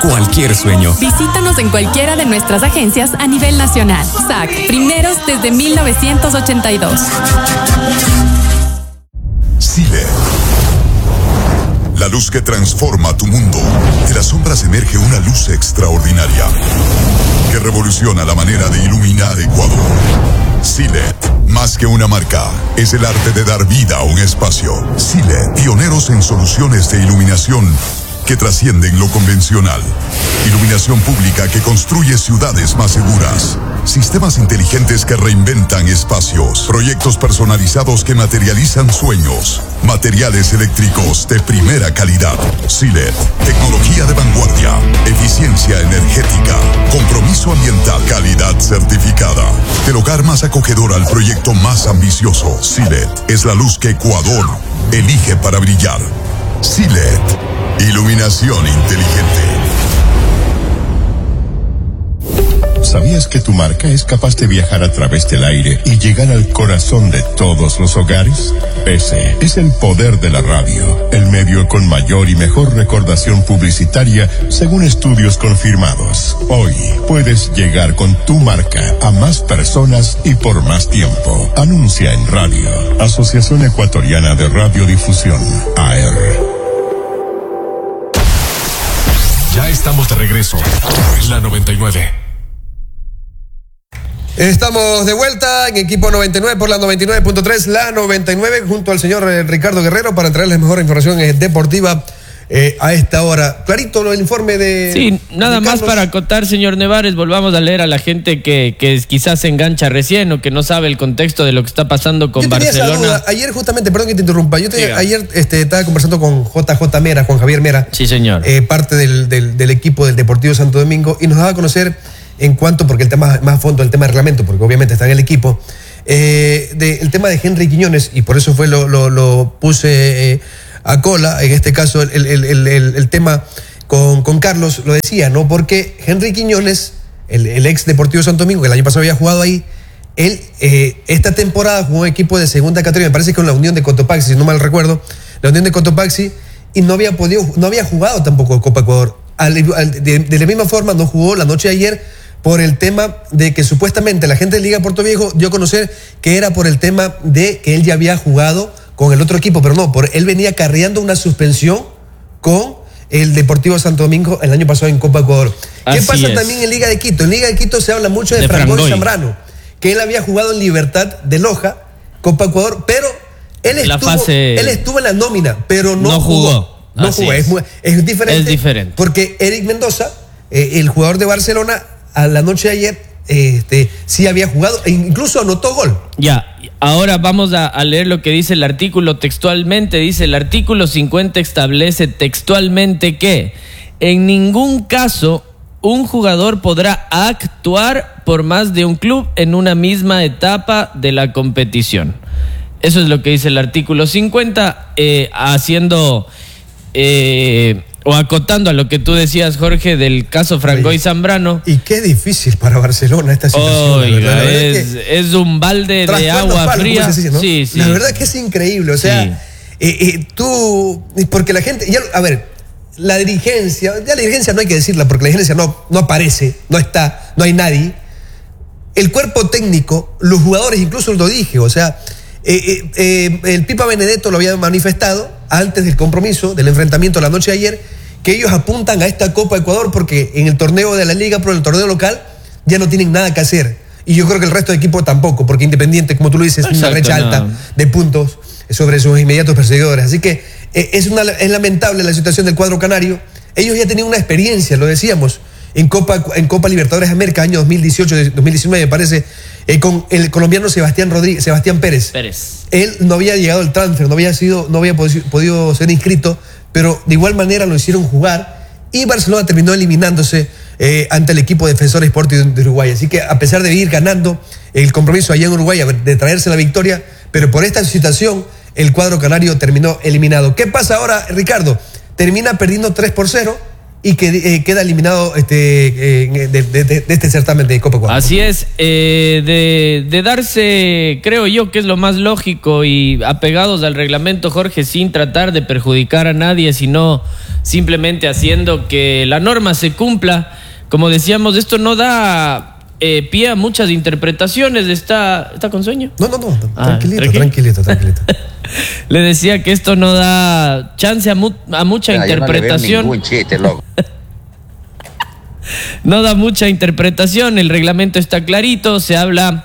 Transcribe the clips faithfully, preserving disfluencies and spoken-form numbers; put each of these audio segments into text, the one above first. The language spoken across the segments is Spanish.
cualquier sueño. Visítanos en cualquiera de nuestras agencias a nivel nacional. S A C, primeros desde mil novecientos ochenta y dos. Silet. La luz que transforma tu mundo. De las sombras emerge una luz extraordinaria que revoluciona la manera de iluminar Ecuador. Silet, más que una marca, es el arte de dar vida a un espacio. Silet, pioneros en soluciones de iluminación que trascienden lo convencional. Iluminación pública que construye ciudades más seguras. Sistemas inteligentes que reinventan espacios. Proyectos personalizados que materializan sueños. Materiales eléctricos de primera calidad. Silet, tecnología de vanguardia. Eficiencia energética. Compromiso ambiental. Calidad certificada. Del hogar más acogedor al proyecto más ambicioso. Silet es la luz que Ecuador elige para brillar. Silet, iluminación inteligente. ¿Sabías que tu marca es capaz de viajar a través del aire y llegar al corazón de todos los hogares? Ese es el poder de la radio, el medio con mayor y mejor recordación publicitaria según estudios confirmados. Hoy puedes llegar con tu marca a más personas y por más tiempo. Anuncia en radio. Asociación Ecuatoriana de Radiodifusión, A R. Ya estamos de regreso. La noventa y nueve. Estamos de vuelta en Equipo noventa y nueve por la noventa y nueve punto tres, la noventa y nueve, junto al señor eh, Ricardo Guerrero para traerles mejor información eh, deportiva eh, a esta hora. Clarito el informe de... Sí, nada de más para acotar, señor Nevares, volvamos a leer a la gente que, que quizás se engancha recién o que no sabe el contexto de lo que está pasando con yo tenía Barcelona. Esa duda. Ayer justamente, perdón que te interrumpa, yo te, ayer este, estaba conversando con J J Mera, Juan Javier Mera. Sí, señor. Eh, parte del, del, del equipo del Deportivo Santo Domingo, y nos daba a conocer en cuanto, porque el tema más a fondo, el tema de reglamento, porque obviamente está en el equipo, eh, de, el tema de Henry Quiñones, y por eso fue lo, lo, lo puse eh, a cola, en este caso el, el, el, el, el tema con, con Carlos, lo decía, ¿no? Porque Henry Quiñones, el, el ex Deportivo Santo Domingo, que el año pasado había jugado ahí, él eh, esta temporada jugó un equipo de segunda categoría, me parece que con la Unión de Cotopaxi, si no mal recuerdo, la Unión de Cotopaxi, y no había podido, no había jugado tampoco Copa Ecuador. Al, al, de, de la misma forma no jugó la noche de ayer, por el tema de que supuestamente la gente de Liga Puerto Viejo dio a conocer que era por el tema de que él ya había jugado con el otro equipo, pero no, por él venía acarreando una suspensión con el Deportivo Santo Domingo el año pasado en Copa Ecuador. ¿Qué Así pasa es. también en Liga de Quito? En Liga de Quito se habla mucho de, De Frangoy Frangoy. Zambrano, que él había jugado en Libertad de Loja, Copa Ecuador, pero él La estuvo, fase... él estuvo en la nómina, pero no, No jugó. jugó. No Así jugó, es. es, muy- es diferente. Es diferente. Porque Eric Mendoza, eh, el jugador de Barcelona, a la noche de ayer, este, sí había jugado e incluso anotó gol. Ya, ahora vamos a, a leer lo que dice el artículo textualmente. Dice: el artículo cincuenta establece textualmente que en ningún caso un jugador podrá actuar por más de un club en una misma etapa de la competición. Eso es lo que dice el artículo cincuenta, eh, haciendo eh, o acotando a lo que tú decías, Jorge, del caso Frangoy Zambrano. Y qué difícil para Barcelona esta situación. Oiga, la verdad. La verdad es, que es un balde tras de cuernos agua palos, fría. como se dice, ¿no? Sí, sí. La verdad que es increíble. O sea, Sí. eh, eh, tú, porque la gente, ya, a ver, la dirigencia, ya la dirigencia no hay que decirla porque la dirigencia no, no aparece, no está, no hay nadie. El cuerpo técnico, los jugadores, incluso lo dije, o sea, eh, eh, eh, el Pipa Benedetto lo había manifestado antes del compromiso, del enfrentamiento la noche de ayer, que ellos apuntan a esta Copa Ecuador porque en el torneo de la Liga, pero en el torneo local, ya no tienen nada que hacer. Y yo creo que el resto de equipo tampoco, porque Independiente, como tú lo dices, es una Exacto, brecha no. alta de puntos sobre sus inmediatos perseguidores. Así que eh, es, una, es lamentable la situación del cuadro canario. Ellos ya tenían una experiencia, lo decíamos, en Copa, en Copa Libertadores de América, año dos mil dieciocho, dos mil diecinueve, me parece, eh, con el colombiano Sebastián Rodríguez, Sebastián Pérez. Pérez. Él no había llegado al transfer, no había sido, no había podido, podido ser inscrito, pero de igual manera lo hicieron jugar y Barcelona terminó eliminándose eh, ante el equipo Defensor Sporting de Uruguay. Así que a pesar de ir ganando el compromiso allá en Uruguay, de traerse la victoria, pero por esta situación el cuadro canario terminó eliminado. ¿Qué pasa ahora, Ricardo? Termina perdiendo tres por cero y que eh, queda eliminado este, eh, de, de, de, de este certamen de Copa Ecuador. Así es, eh, de, de darse, creo yo que es lo más lógico y apegados al reglamento, Jorge, sin tratar de perjudicar a nadie, sino simplemente haciendo que la norma se cumpla. Como decíamos, esto no da eh, pie a muchas interpretaciones. ¿Está, ¿está con sueño? No, no, no, Ah, tranquilito, ¿tranquilo? tranquilito, tranquilito. Le decía que esto no da chance a, mu a mucha Ya, interpretación. Yo no le veo ningún chiste, loco. No da mucha interpretación, el reglamento está clarito, se habla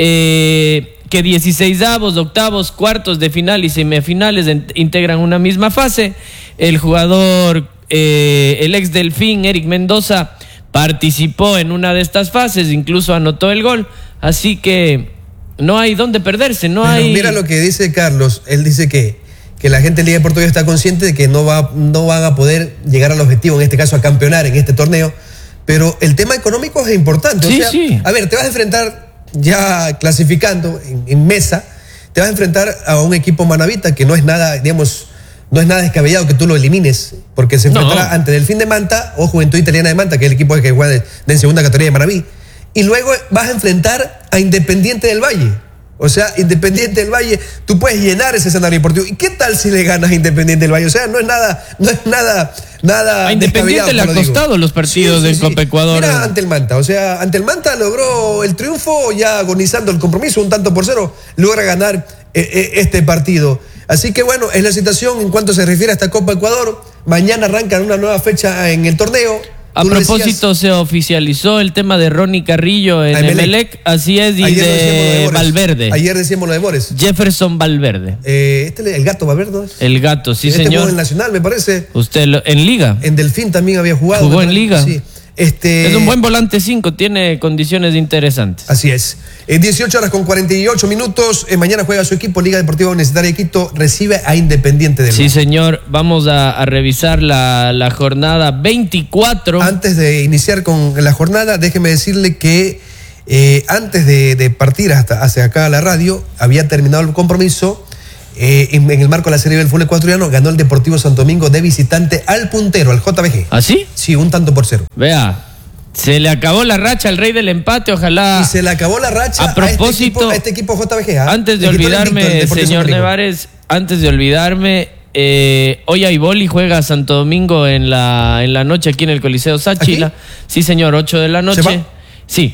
eh, que dieciseisavos, octavos, cuartos de final y semifinales integran una misma fase. El jugador, eh, el ex Delfín, Eric Mendoza, participó en una de estas fases, incluso anotó el gol, así que no hay dónde perderse, no Pero hay... mira lo que dice Carlos, él dice que, que la gente de Liga de Portugués está consciente de que no, va, no van a poder llegar al objetivo, en este caso a campeonar en este torneo, pero el tema económico es importante. Sí, o sea, sí. A ver, te vas a enfrentar ya clasificando en, en mesa, te vas a enfrentar a un equipo manabita que no es nada, digamos, no es nada descabellado que tú lo elimines, porque se enfrentará No. ante Delfín de Manta o Juventud Italiana de Manta, que es el equipo que juega de, de en segunda categoría de Manabí, y luego vas a enfrentar a Independiente del Valle. O sea, Independiente del Valle, tú puedes llenar ese escenario deportivo. ¿Y qué tal si le ganas a Independiente del Valle? O sea, no es nada, no es nada, nada. A Independiente le ha costado los partidos del Copa Ecuador. Mira, ante el Manta, o sea, ante el Manta logró el triunfo, ya agonizando el compromiso, un tanto por cero, logra ganar eh, eh, este partido. Así que bueno, es la situación en cuanto se refiere a esta Copa Ecuador. Mañana arrancan una nueva fecha en el torneo. A Tú lo propósito, decías, se oficializó el tema de Ronnie Carrillo en a Emelec. Emelec, así es, y ayer decíamos lo de Bores. Valverde. Ayer decíamos lo de Bores. Jefferson Valverde, Eh, este, el gato Valverde, ¿no es? el gato, sí este jugó señor. en Nacional, me parece. Usted lo- en Liga. En Delfín también había jugado. Jugó me en parece. Liga. Sí. Este, Es un buen volante cinco, tiene condiciones interesantes. Así es. En dieciocho horas con cuarenta y ocho minutos. Eh, mañana juega su equipo, Liga Deportiva Universitaria de Quito. Recibe a Independiente del Sí, Valle. señor. Vamos a, a revisar la, la jornada veinticuatro. Antes de iniciar con la jornada, déjeme decirle que eh, antes de, de partir hasta hacia acá a la radio, había terminado el compromiso. Eh, en, en el marco de la Serie del Fútbol Ecuatoriano, ganó el Deportivo Santo Domingo de visitante al puntero, al J B G. ¿Así? Sí, un tanto por cero. Vea, se le acabó la racha al rey del empate, ojalá. Y se le acabó la racha A propósito, a este equipo, a este equipo J B G. ¿ah? Antes de Le quitó el olvidarme, invicto al Deportivo señor Santo Domingo. Nevares, antes de olvidarme, eh, hoy hay boli, juega Santo Domingo en la, en la noche aquí en el Coliseo Sáchila. ¿Aquí? Sí, señor, ocho de la noche. ¿Se va? Sí.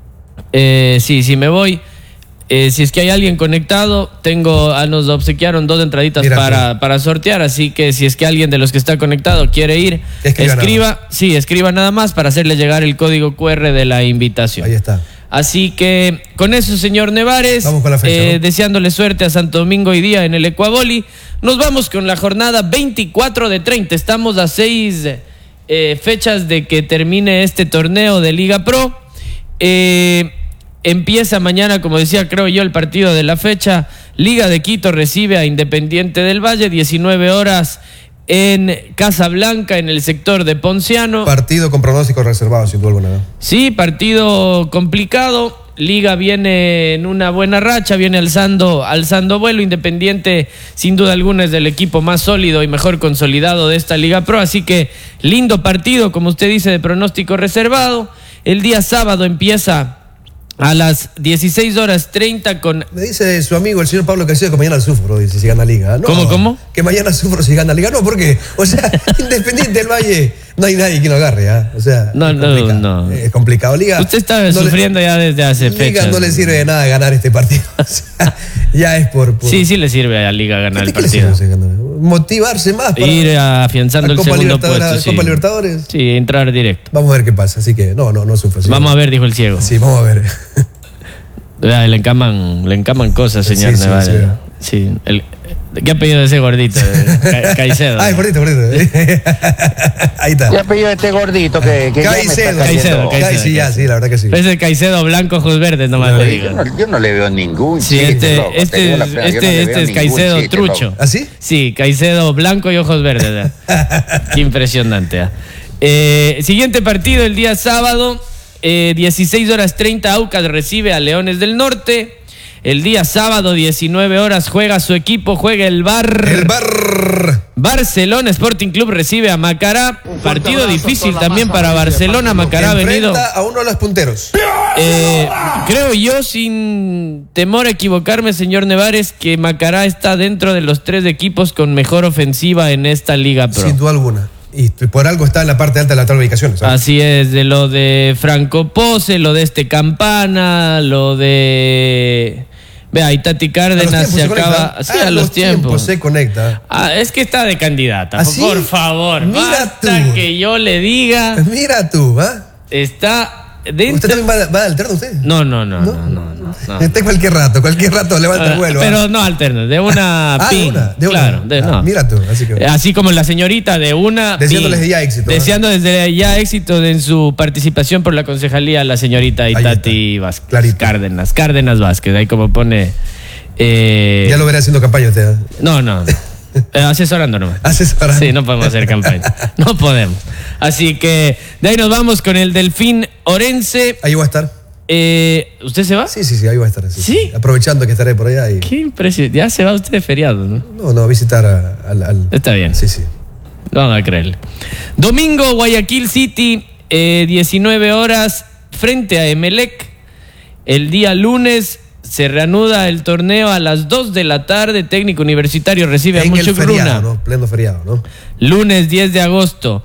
Eh, sí, sí, me voy. Eh, si es que hay alguien conectado, tengo, ah, nos obsequiaron dos entraditas Mira, para, para sortear, así que si es que alguien de los que está conectado quiere ir, Escriba escriba, nada sí, escriba nada más para hacerle llegar el código cu erre de la invitación. Ahí está. Así que con eso, señor Nevares, Vamos con la fecha, eh, ¿no? deseándole suerte a Santo Domingo hoy día en el Ecuaboli, nos vamos con la jornada veinticuatro de treinta. Estamos a seis eh, fechas de que termine este torneo de Liga Pro. Eh, empieza mañana, como decía, creo yo, el partido de la fecha. Liga de Quito recibe a Independiente del Valle, diecinueve horas en Casablanca, en el sector de Ponciano. Partido con pronóstico reservado, sin duda alguna. ¿no? Sí, partido complicado. Liga viene en una buena racha, viene alzando, alzando vuelo. Independiente, sin duda alguna, es del equipo más sólido y mejor consolidado de esta Liga Pro. Así que lindo partido, como usted dice, de pronóstico reservado. El día sábado empieza a las dieciséis horas treinta con... Me dice su amigo, el señor Pablo Caicedo, que mañana sufro, dice, si gana Liga. No, ¿Cómo, cómo? Que mañana sufro si gana Liga. No, ¿por qué? O sea, Independiente del Valle, no hay nadie quien lo agarre, ¿ah? O sea, No, es no, complicado. no. Es complicado. Liga. Usted está no sufriendo le, ya desde hace Liga fechas. no le sirve de nada ganar este partido. O sea, ya es por. por Sí, sí le sirve a la Liga ganar el ¿Qué le partido. sirve ganar? Motivarse más para Ir afianzando la el Copa segundo Libertadores, puesto. la Sí. Copa Libertadores. Sí, entrar directo. Vamos a ver qué pasa. Así que no, no, no sufre. Sí. Vamos a ver, dijo el ciego. Sí, vamos a ver. Vea, Le encaman, le encaman cosas, señor Sí, sí, Nevares. sí. Sí, el- ¿qué apellido de ese gordito? Ca- Caicedo. Ay, gordito, gordito. Ahí está. ¿Qué apellido de este gordito que, que ya me está Caicedo. Caicedo, cayendo? Caicedo. Sí, ya, sí, la verdad que sí. Es el Caicedo blanco, ojos verdes, nomás le Yo digo. no, yo no le veo ningún Sí, chiste, este, loco, te este, digo es- la verdad, yo no este, le este veo es ningún Caicedo chiste, trucho. loco. ¿Así? Sí, Caicedo blanco y ojos verdes. ¿eh? Qué impresionante. ¿eh? Eh, siguiente partido el día sábado, eh, dieciséis horas treinta, Aucas recibe a Leones del Norte. El día sábado, diecinueve horas, juega su equipo, juega el Bar. El bar. Barcelona Sporting Club recibe a Macará. Partido difícil también para Barcelona. Macará ha venido Enfrenta a uno de los punteros. Eh, creo yo, sin temor a equivocarme, señor Nevares, que Macará está dentro de los tres equipos con mejor ofensiva en esta Liga Pro. Sin duda alguna. Y por algo está en la parte alta de la tabla de ubicaciones, ¿sabes? Así es, de lo de Franco Pose, lo de este Campana, lo de... Vea, Itati Cárdenas se, se acaba... Sí, ah, a los, los tiempos. tiempos se conecta. Ah, es que está de candidata. ¿Ah, sí? Por favor, Mira basta tú. que yo le diga... Mira tú, ¿ah? ¿eh? Está... Dentro... ¿Usted también va, va de alterno usted? No, no, no, no, no, no, no. Este cualquier rato, cualquier rato levanta el vuelo. Pero ¿eh? No alterno, de una ah, pin. De una, de claro, una. De, ah, no. Mira tú, así que... Así como la señorita de una deseándoles pin. ya éxito. Deseando ¿no? desde ya éxito en su participación por la concejalía la señorita Itati Vázquez. Clarito. Cárdenas, Cárdenas Vázquez, ahí como pone... Eh... Ya lo veré haciendo campaña usted. ¿eh? No, no, no. Eh, asesorando nomás. Asesorando. Sí, no podemos hacer campaña. No podemos. Así que de ahí nos vamos con el Delfín Orense. Ahí voy a estar. Eh, ¿Usted se va? Sí, sí, sí, ahí voy a estar. Sí. ¿Sí? Aprovechando que estaré por allá. Y... Qué impresión. Ya se va usted de feriado, ¿no? No, no, a visitar a, al, al... Está bien. Sí, sí. Vamos a creerle. Domingo, Guayaquil City, eh, diecinueve horas, frente a Emelec. El día lunes se reanuda el torneo a las dos de la tarde. Técnico Universitario recibe a Muchugruna. ¿No? Pleno feriado, ¿no? Lunes diez de agosto.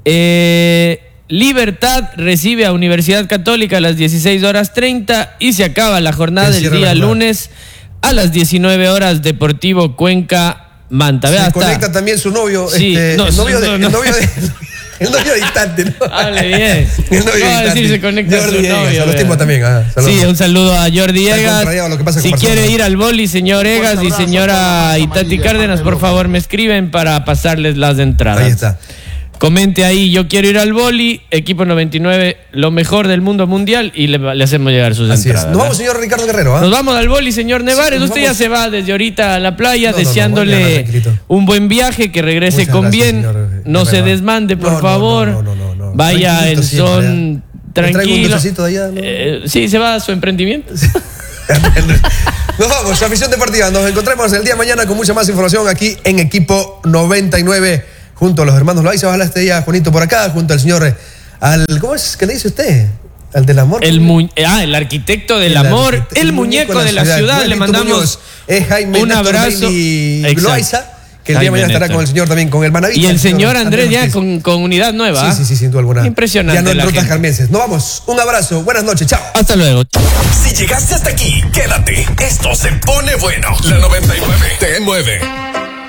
Eh, Libertad recibe a Universidad Católica a las dieciséis horas treinta y se acaba la jornada del día lunes a las diecinueve horas. Deportivo Cuenca Manta. Se Vea, conecta también su novio. Sí, este, no, el novio no, de... no. El novio de... El novio distante, ¿no? Hable bien. El novio no, distante. decir, se conecta Jordi su Egas, novio. a los tiempos también. Ah, sí, un saludo a Jordi Egas. Lo que pasa si con quiere Barcelona. ir al boli, señor Egas y señora Itati Cárdenas, por favor me escriben para pasarles las entradas. Ahí está. Comente ahí, yo quiero ir al boli, equipo noventa y nueve, lo mejor del mundo mundial, y le, le hacemos llegar sus Así entradas. es. Nos vamos, señor Ricardo Guerrero. ¿eh? Nos vamos al boli, señor Nevares. Sí, Usted vamos. ya se va desde ahorita a la playa, No, no, no, deseándole voy a un buen viaje, que regrese Muchas con gracias, bien. señor No se Guerrero. desmande, por No, no, favor. no, no, no, no, no. Vaya Tranquilito en siempre, son ¿eh? ¿Le traigo un tranquilo. dulcecito de allá, no? Eh, sí, se va a su emprendimiento. Nos vamos, afición deportiva. Nos encontramos el día de mañana con mucha más información aquí en Equipo noventa y nueve, junto a los hermanos Loaiza. Ojalá esté ya Juanito por acá, junto al señor, al, ¿cómo es que le dice usted? Al del amor. El mu ah, el arquitecto del el amor, arquitecto, el, el muñeco, muñeco de la ciudad. ciudad. Le mandamos Muñoz, es Jaime un abrazo. Loaiza, que el día de mañana estará con el señor también, con el Manaví. Y el señor Andrés, Andrés ya con, con unidad nueva. Sí, sí, sí, sin duda alguna. Impresionante. Ya no en rutas carmenses. Nos vamos. Un abrazo. Buenas noches. Chao. Hasta luego. Si llegaste hasta aquí, quédate. Esto se pone bueno. La noventa y nueve te mueve.